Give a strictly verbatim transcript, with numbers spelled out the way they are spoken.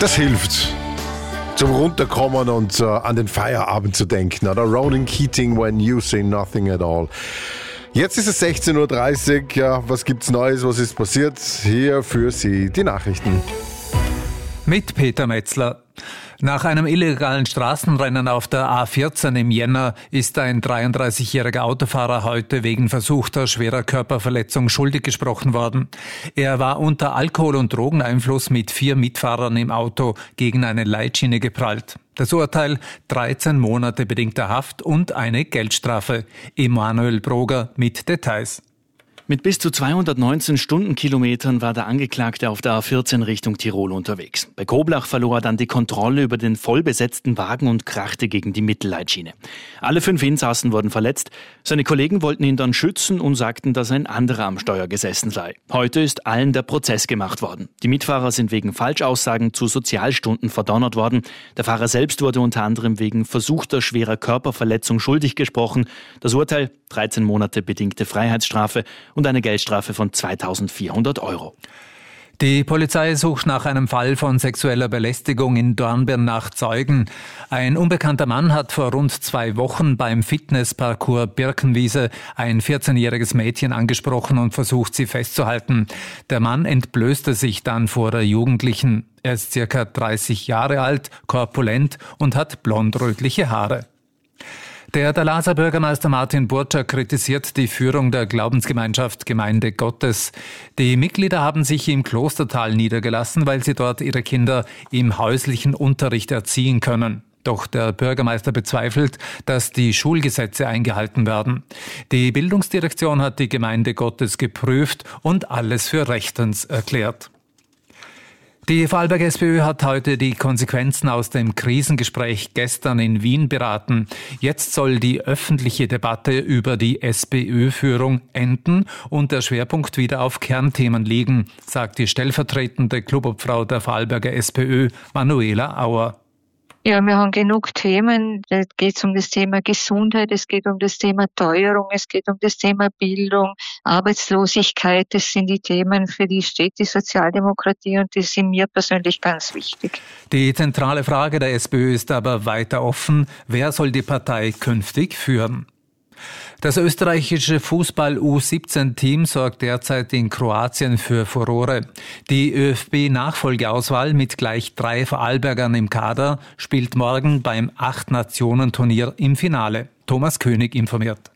Das hilft, zum Runterkommen und uh, an den Feierabend zu denken. Oder Ronan Keating, When You Say Nothing at All. Jetzt ist es sechzehn Uhr dreißig. Ja, was gibt's Neues? Was ist passiert? Hier für Sie die Nachrichten. Mit Peter Metzler. Nach einem illegalen Straßenrennen auf der A vierzehn im Jänner ist ein dreiunddreißigjähriger Autofahrer heute wegen versuchter schwerer Körperverletzung schuldig gesprochen worden. Er war unter Alkohol- und Drogeneinfluss mit vier Mitfahrern im Auto gegen eine Leitschiene geprallt. Das Urteil: dreizehn Monate bedingter Haft und eine Geldstrafe. Emanuel Broger mit Details. Mit bis zu zweihundertneunzehn Stundenkilometern war der Angeklagte auf der A vierzehn Richtung Tirol unterwegs. Bei Koblach verlor er dann die Kontrolle über den vollbesetzten Wagen und krachte gegen die Mittelleitschiene. Alle fünf Insassen wurden verletzt. Seine Kollegen wollten ihn dann schützen und sagten, dass ein anderer am Steuer gesessen sei. Heute ist allen der Prozess gemacht worden. Die Mitfahrer sind wegen Falschaussagen zu Sozialstunden verdonnert worden. Der Fahrer selbst wurde unter anderem wegen versuchter schwerer Körperverletzung schuldig gesprochen. Das Urteil: dreizehn Monate bedingte Freiheitsstrafe und eine Geldstrafe von zweitausendvierhundert Euro. Die Polizei sucht nach einem Fall von sexueller Belästigung in Dornbirn nach Zeugen. Ein unbekannter Mann hat vor rund zwei Wochen beim Fitnessparcours Birkenwiese ein vierzehnjähriges Mädchen angesprochen und versucht, sie festzuhalten. Der Mann entblößte sich dann vor der Jugendlichen. Er ist circa dreißig Jahre alt, korpulent und hat blond-rötliche Haare. Der Dalaser Bürgermeister Martin Burtscher kritisiert die Führung der Glaubensgemeinschaft Gemeinde Gottes. Die Mitglieder haben sich im Klostertal niedergelassen, weil sie dort ihre Kinder im häuslichen Unterricht erziehen können. Doch der Bürgermeister bezweifelt, dass die Schulgesetze eingehalten werden. Die Bildungsdirektion hat die Gemeinde Gottes geprüft und alles für rechtens erklärt. Die Vorarlberger SPÖ hat heute die Konsequenzen aus dem Krisengespräch gestern in Wien beraten. Jetzt soll die öffentliche Debatte über die SPÖ-Führung enden und der Schwerpunkt wieder auf Kernthemen liegen, sagt die stellvertretende Clubobfrau der Vorarlberger SPÖ, Manuela Auer. Ja, wir haben genug Themen. Da geht es um das Thema Gesundheit, es geht um das Thema Teuerung, es geht um das Thema Bildung, Arbeitslosigkeit. Das sind die Themen, für die steht die Sozialdemokratie und die sind mir persönlich ganz wichtig. Die zentrale Frage der SPÖ ist aber weiter offen. Wer soll die Partei künftig führen? Das österreichische Fußball-U siebzehn Team sorgt derzeit in Kroatien für Furore. Die ÖFB-Nachfolgeauswahl mit gleich drei Vorarlbergern im Kader spielt morgen beim Acht-Nationen-Turnier im Finale. Thomas König informiert.